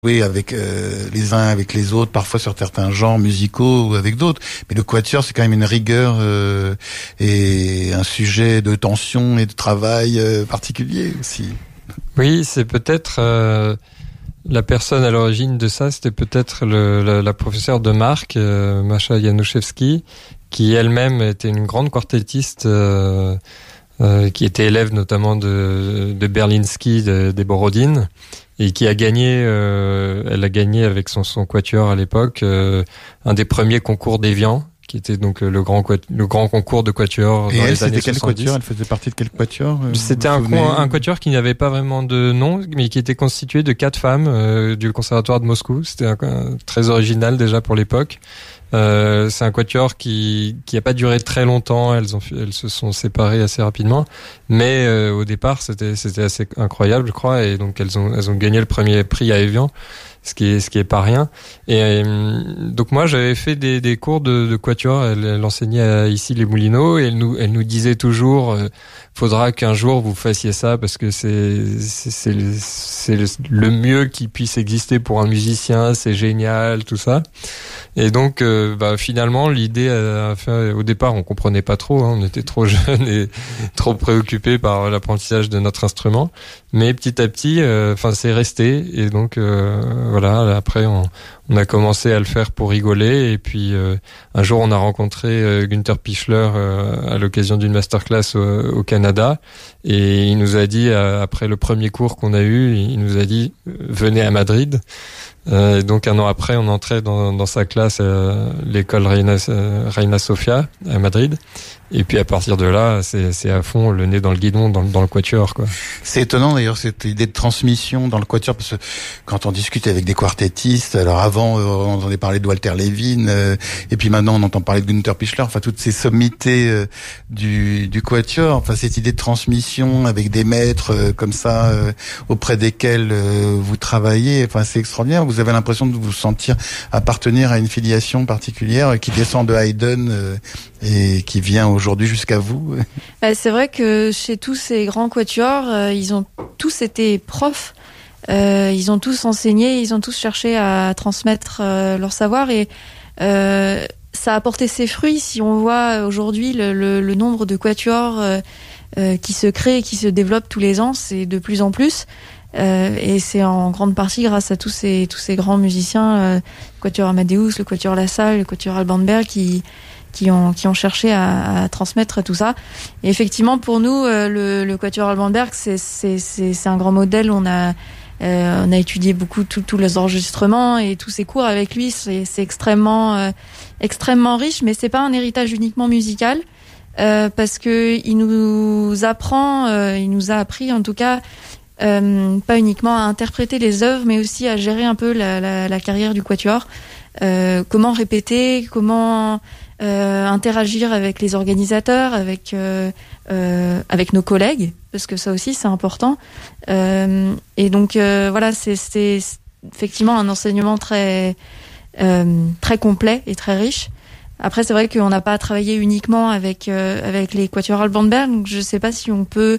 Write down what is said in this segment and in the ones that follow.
Oui, avec les uns avec les autres, parfois sur certains genres musicaux ou avec d'autres. Mais le quatuor, c'est quand même une rigueur et un sujet de tension et de travail particulier aussi. Oui, c'est peut-être la personne à l'origine de ça, c'était peut-être la professeure de Marc, Masha Januszewski, qui elle-même était une grande quartettiste, qui était élève notamment de Berlinski, des Borodine, et qui a gagné, elle a gagné avec son quatuor à l'époque un des premiers concours d'Évian, qui était donc le grand concours de quatuor dans les années 70. Et elle, c'était quel quatuor ? Elle faisait partie de quel quatuor ? C'était un quatuor qui n'avait pas vraiment de nom, mais qui était constitué de 4 femmes du conservatoire de Moscou. C'était très original déjà pour l'époque. C'est un quatuor qui a pas duré très longtemps. Elles se sont séparées assez rapidement, mais au départ c'était assez incroyable, je crois, et donc elles ont gagné le premier prix à Évian, ce qui est pas rien. Et donc moi j'avais fait des cours de quatuor. Elle enseignait à Issy-les-Moulineaux et elle nous disait toujours faudra qu'un jour vous fassiez ça parce que c'est le mieux qui puisse exister pour un musicien, c'est génial, tout ça. Et donc finalement l'idée au départ on comprenait pas trop, on était trop jeunes et trop préoccupés par l'apprentissage de notre instrument, mais petit à petit c'est resté. Et donc voilà, après on a commencé à le faire pour rigoler, et puis un jour on a rencontré Günther Pichler à l'occasion d'une masterclass au Canada, et il nous a dit après le premier cours qu'on a eu, il nous a dit venez à Madrid. Et donc un an après, on entrait dans sa classe à l'école Reina Sofia à Madrid. Et puis à partir de là, c'est à fond le nez dans le guidon, dans le quatuor, quoi. C'est étonnant d'ailleurs cette idée de transmission dans le quatuor, parce que quand on discute avec des quartettistes, alors avant on entendait parler de Walter Levin, et puis maintenant on entend parler de Günther Pichler, enfin toutes ces sommités du quatuor, enfin cette idée de transmission avec des maîtres comme ça auprès desquels vous travaillez, enfin c'est extraordinaire. Vous avez l'impression de vous sentir appartenir à une filiation particulière qui descend de Haydn et qui vient aujourd'hui jusqu'à vous. C'est vrai que chez tous ces grands quatuors, ils ont tous été profs, ils ont tous enseigné, ils ont tous cherché à transmettre leur savoir, et ça a porté ses fruits. Si on voit aujourd'hui le nombre de quatuors qui se créent et qui se développent tous les ans, c'est de plus en plus. Et c'est en grande partie grâce à tous ces grands musiciens, le quatuor Amadeus, le quatuor La Salle, le quatuor Alban Berg, qui ont cherché à transmettre tout ça. Et effectivement, pour nous, le quatuor Alban Berg, c'est un grand modèle. On a étudié beaucoup tous les enregistrements et tous ces cours avec lui. C'est extrêmement riche, mais c'est pas un héritage uniquement musical, parce que il nous a appris en tout cas, pas uniquement à interpréter les œuvres, mais aussi à gérer un peu la carrière du quatuor. Comment répéter, comment interagir avec les organisateurs, avec nos collègues, parce que ça aussi c'est important. Et donc voilà, c'est effectivement un enseignement très complet et très riche. Après, c'est vrai qu'on n'a pas travaillé uniquement avec les quatuors Alban Berg, donc je sais pas si on peut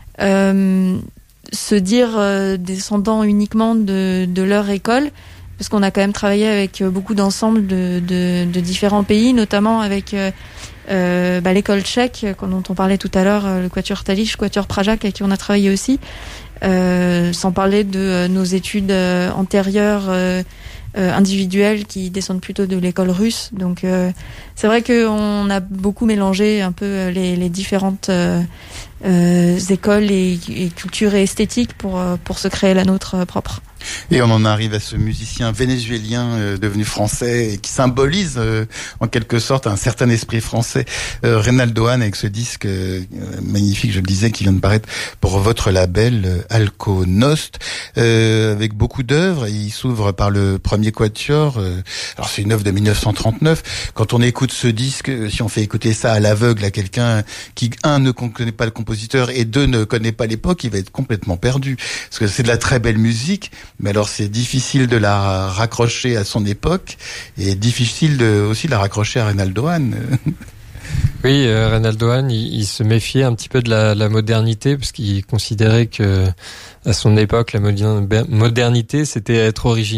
se dire descendant uniquement de leur école, parce qu'on a quand même travaillé avec beaucoup d'ensembles de différents pays, notamment avec l'école tchèque dont on parlait tout à l'heure, le quatuor Talich, le quatuor Pražák, avec qui on a travaillé aussi, sans parler de nos études antérieures individuelles qui descendent plutôt de l'école russe. Donc c'est vrai qu'on a beaucoup mélangé un peu les différentes écoles et cultures et esthétiques pour se créer la nôtre propre. Et on en arrive à ce musicien vénézuélien devenu français et qui symbolise en quelque sorte un certain esprit français, Reynaldo Hahn, avec ce disque magnifique, je le disais, qui vient de paraître pour votre label Alkonost, avec beaucoup d'œuvres. Il s'ouvre par le premier quatuor. Alors c'est une œuvre de 1939. Quand on écoute ce disque, si on fait écouter ça à l'aveugle à quelqu'un qui, ne connaît pas le compositeur et ne connaît pas l'époque, il va être complètement perdu. Parce que c'est de la très belle musique, mais alors c'est difficile de la raccrocher à son époque et difficile aussi de la raccrocher à Reynaldo Hahn. Oui, Reynaldo Hahn, il se méfiait un petit peu de la modernité, parce qu'il considérait que à son époque la modernité c'était être original.